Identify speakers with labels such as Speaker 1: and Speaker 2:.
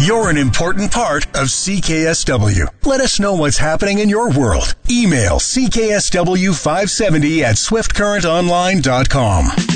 Speaker 1: You're an important part of CKSW. Let us know what's happening in your world. Email CKSW570 at swiftcurrentonline.com.